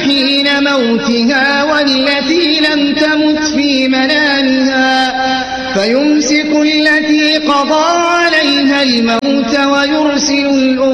حين موتها والتي لم تمت في منامها فيمسك التي قضى عليها الموت ويرسل الأخرى